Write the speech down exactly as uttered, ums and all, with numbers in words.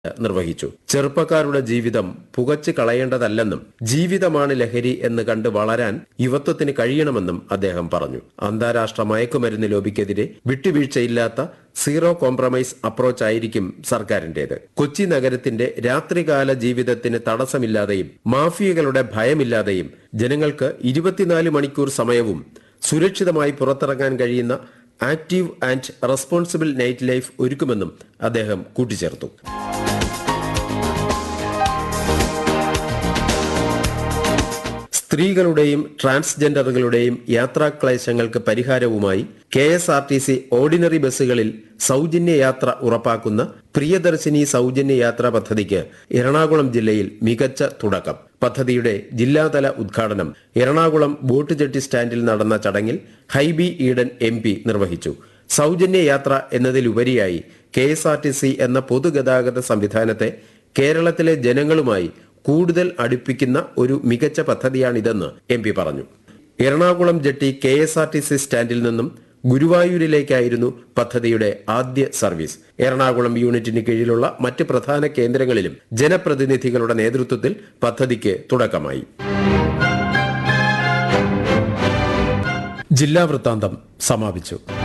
നിർവഹിച്ചു. ചെറുപ്പക്കാരുടെ ജീവിതം പുകച്ചു കളയേണ്ടതല്ലെന്നും ജീവിതമാണ് ലഹരി എന്ന് കണ്ട് വളരാൻ യുവത്വത്തിന് കഴിയണമെന്നും അദ്ദേഹം പറഞ്ഞു. അന്താരാഷ്ട്ര മയക്കുമരുന്ന് ലോബിക്കെതിരെ വിട്ടുവീഴ്ചയില്ലാത്ത സീറോ കോംപ്രമൈസ് അപ്രോച്ച് ആയിരിക്കും സർക്കാരിന്റേത്. കൊച്ചി നഗരത്തിന്റെ രാത്രികാല ജീവിതത്തിന് തടസ്സമില്ലാതെയും മാഫിയകളുടെ ഭയമില്ലാതെയും ജനങ്ങൾക്ക് ഇരുപത്തിനാല് മണിക്കൂർ സമയവും സുരക്ഷിതമായി പുറത്തിറങ്ങാൻ കഴിയുന്ന active and responsible night life ഒരുക്കുമെന്നും അദ്ദേഹം കൂട്ടിച്ചേർത്തു. സ്ത്രീകളുടെയും ട്രാൻസ്ജെൻഡറുകളുടെയും യാത്രാക്ലേശങ്ങൾക്ക് പരിഹാരവുമായി K S R T C ordinary ബസ്സുകളിൽ സൗജന്യ യാത്ര ഉറപ്പാക്കുന്ന പ്രിയദർശിനി സൗജന്യ യാത്രാ പദ്ധതിക്ക് എറണാകുളം ജില്ലയിൽ മികച്ച തുടക്കം. പദ്ധതിയുടെ ജില്ലാതല ഉദ്ഘാടനം എറണാകുളം ബോട്ട് ജെട്ടി സ്റ്റാൻഡിൽ നടന്ന ചടങ്ങിൽ ഹൈബി ഈഡൻ എം പി നിർവഹിച്ചു. സൗജന്യ യാത്ര എന്നതിലുപരിയായി K S R T C എന്ന പൊതുഗതാഗത സംവിധാനത്തെ കേരളത്തിലെ ജനങ്ങളുമായി കൂടുതൽ അടുപ്പിക്കുന്ന ഒരു മികച്ച പദ്ധതിയാണിതെന്ന് എം പി പറഞ്ഞു. Ernakulam jetty K S R T C സ്റ്റാൻഡിൽ നിന്നും ഗുരുവായൂരിലേക്കായിരുന്നു പദ്ധതിയുടെ ആദ്യ സർവീസ്. എറണാകുളം യൂണിറ്റിന് കീഴിലുള്ള മറ്റ് പ്രധാന കേന്ദ്രങ്ങളിലും ജനപ്രതിനിധികളുടെ നേതൃത്വത്തിൽ പദ്ധതിക്ക് തുടക്കമായി. ജില്ലാ വൃത്താന്തം സമാപിച്ചു.